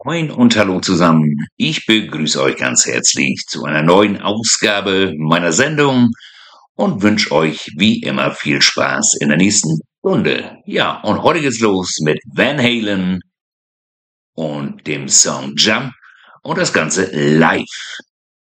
Moin und hallo zusammen. Ich begrüße euch ganz herzlich zu einer neuen Ausgabe meiner Sendung und wünsche euch wie immer viel Spaß in der nächsten Stunde. Ja, und heute geht's los mit Van Halen und dem Song Jump und das Ganze live.